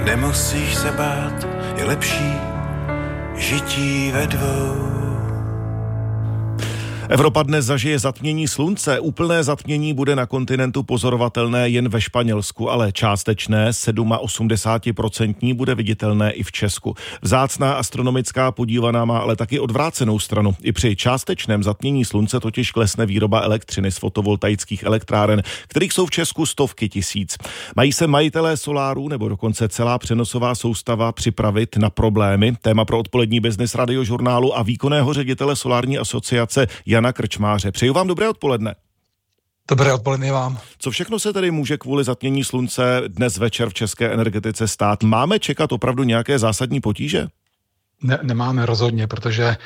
Nemusíš se bát, je lepší žití ve dvou. Evropa dnes zažije zatmění slunce. Úplné zatmění bude na kontinentu pozorovatelné jen ve Španělsku, ale částečné 87% bude viditelné i v Česku. Vzácná astronomická podívaná má ale taky odvrácenou stranu. I při částečném zatmění slunce totiž klesne výroba elektřiny z fotovoltaických elektráren, kterých jsou v Česku stovky tisíc. Mají se majitelé solárů nebo dokonce celá přenosová soustava připravit na problémy? Téma pro odpolední Business radiožurnálu a výkonného ředitele Solární asociace Jana Krčmáře. Přeju vám dobré odpoledne. Dobré odpoledne vám. Co všechno se tedy může kvůli zatmění slunce dnes večer v české energetice stát? Máme čekat opravdu nějaké zásadní potíže? Nemáme rozhodně, protože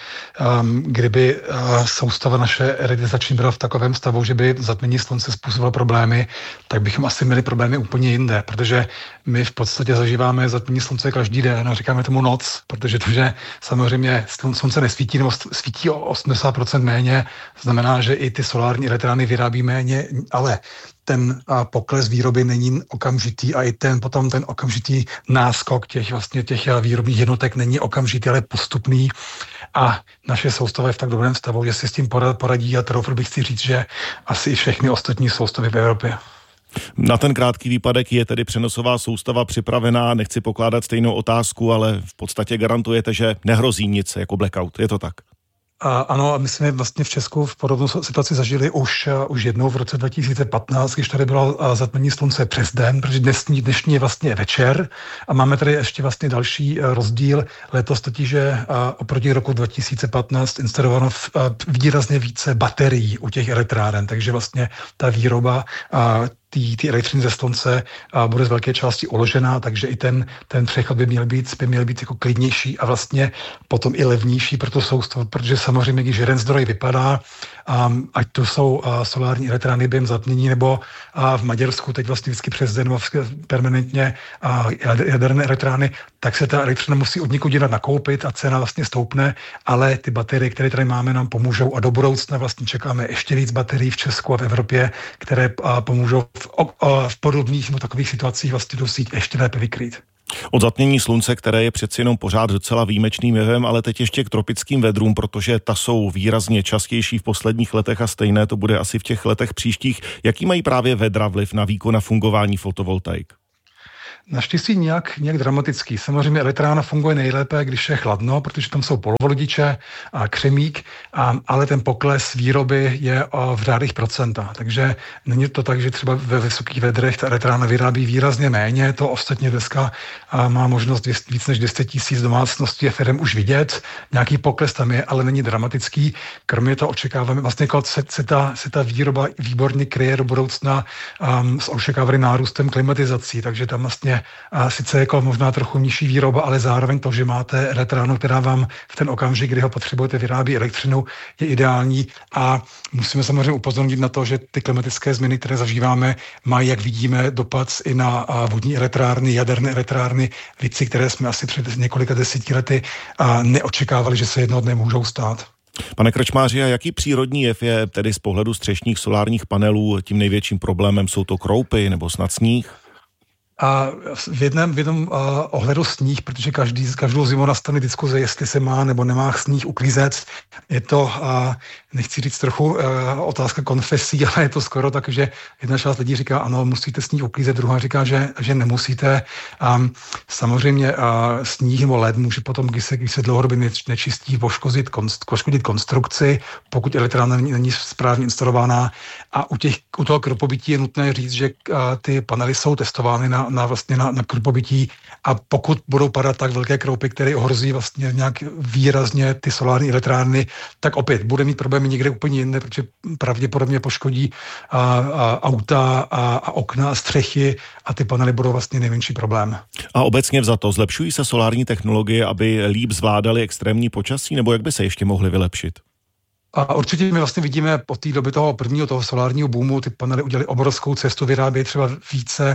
kdyby soustava naše realizační byla v takovém stavu, že by zatmění slunce způsobilo problémy, tak bychom asi měli problémy úplně jinde, protože my v podstatě zažíváme zatmění slunce každý den a říkáme tomu noc, protože to, že samozřejmě slunce nesvítí nebo svítí o 80% méně, znamená, že i ty solární elektrárny vyrábí méně, ale ten pokles výroby není okamžitý a i potom ten okamžitý náskok těch výrobních jednotek není okamžitý, ale postupný a naše soustava je v tak dobrém stavu, že si s tím poradí a troufl bych si říct, že asi i všechny ostatní soustavy v Evropě. Na ten krátký výpadek je tedy přenosová soustava připravená, nechci pokládat stejnou otázku, ale v podstatě garantujete, že nehrozí nic jako blackout, je to tak? Ano, a my jsme vlastně v Česku v podobnou situaci zažili už jednou v roce 2015, když tady bylo zatmění slunce přes den, protože dnešní je vlastně večer a máme tady ještě vlastně další rozdíl. Letos totiž je oproti roku 2015 instalováno výrazně více baterií u těch elektráren, takže vlastně ta výroba ty elektřiny ze slunce bude z velké části uložená, takže i ten přechod by měl být jako klidnější a vlastně potom i levnější pro tu soustavu, protože samozřejmě, když jeden zdroj vypadá, ať to jsou solární elektrárny během zatmění, nebo v Maďarsku teď vlastně vždycky přes den permanentně jaderné elektrárny, tak se ta elektřina musí od někud jinat nakoupit a cena vlastně stoupne, ale ty baterie, které tady máme, nám pomůžou a do budoucna vlastně čekáme ještě víc baterií v Česku a v Evropě, které pomůžou v podobných nebo takových situacích vlastně tu síť ještě lépe vykrýt. Od zatmění slunce, které je přeci jenom pořád docela výjimečným jevem, ale teď ještě k tropickým vedrům, protože ta jsou výrazně častější v posledních letech a stejné to bude asi v těch letech příštích. Jaký mají právě vedra vliv na výkon a fungování fotovoltaik? Naštěstí nějak dramatický. Samozřejmě elektrárna funguje nejlépe, když je chladno, protože tam jsou polovodiče a křemík, ale ten pokles výroby je v řádech procenta. Takže není to tak, že třeba ve vysokých vedrech ta elektrárna vyrábí výrazně méně. To ostatně dneska má možnost víc než 200 000 domácností a firem už vidět. Nějaký pokles tam je, ale není dramatický. Kromě toho očekáváme, vlastně se ta výroba výborně kryje do budoucna s očekávaným nárůstem klimatizací, takže tam vlastně sice jako možná trochu nižší výroba, ale zároveň to, že máte elektrárnu, která vám v ten okamžik, kdy ho potřebujete, vyrábí elektřinu, je ideální a musíme samozřejmě upozornit na to, že ty klimatické změny, které zažíváme, mají, jak vidíme, dopad i na vodní elektrárny, jaderné elektrárny, věci, které jsme asi před několika desetiletí neočekávali, že se jednoho dne můžou stát. Pane Krčmáři, a jaký přírodní jev je tedy z pohledu střešních solárních panelů tím největším problémem? Jsou to kroupy nebo snad sníh? A v jednom ohledu sníh, protože každou zimu nastane diskuze, jestli se má nebo nemá sníh uklízet. Je to, nechci říct trochu otázka konfesí, ale je to skoro tak, že jedna část lidí říká, ano, musíte sníh uklízet, druhá říká, že nemusíte. Samozřejmě sníh nebo led může potom, když se dlouhodobě nečistí, poškodit konstrukci, pokud elektrárna není správně instalovaná. A u toho kropobytí je nutné říct, že ty panely jsou testovány na kropobytí a pokud budou padat tak velké kroupy, které ohrozí vlastně nějak výrazně ty solární elektrárny, tak opět bude mít problémy někde úplně jinde, protože pravděpodobně poškodí auta a okna a střechy a ty panely budou vlastně nejmenší problém. A obecně vzato, zlepšují se solární technologie, aby líp zvládaly extrémní počasí, nebo jak by se ještě mohly vylepšit? A určitě my vlastně vidíme po té době toho solárního boomu, ty panely udělaly obrovskou cestu, vyrábějí třeba více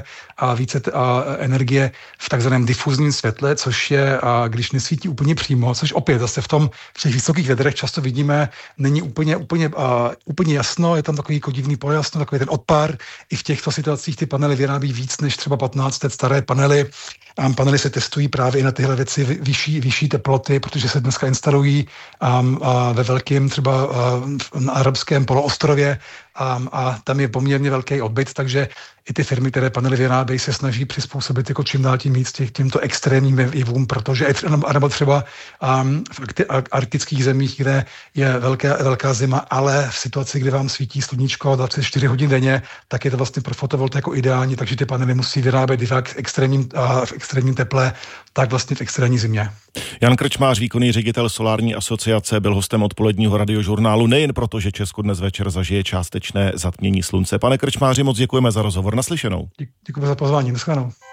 energie v takzvaném difuzním světle, což je, když nesvítí úplně přímo, což opět zase v těch vysokých vedrech často vidíme, není úplně jasno, je tam takový divný polojasno, takový ten odpar. I v těchto situacích ty panely vyrábí víc než třeba 15 let staré panely. panely se testují právě i na tyhle věci vyšší teploty, protože se dneska instalují ve velkém třeba na arabském poloostrově a tam je poměrně velký odbyt, takže i ty firmy, které panely vyrábějí, se snaží přizpůsobit jako čím dál tím víc těmto extrémním jevům, protože nebo třeba v arktických zemích, kde je velká zima, ale v situaci, kdy vám svítí sluníčko 24 hodin denně, tak je to vlastně pro fotovoltaiku ideální, takže ty panely musí vyrábět v extrémním teple, tak vlastně v extrémní zimě. Jan Krčmář, výkonný ředitel Solární asociace, byl hostem odpoledního radiožurnálu nejen proto, že Česko dnes večer zažije částečné zatmění slunce. Pane Krčmáři, moc děkujeme za rozhovor. Naslyšenou. Děkuji za pozvání. Naschledanou.